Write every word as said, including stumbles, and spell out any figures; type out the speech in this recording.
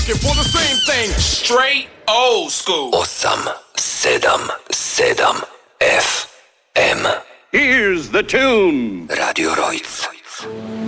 For the same thing. Straight old school. osam sedam sedam F M. Here's the tune. Radio Rojc.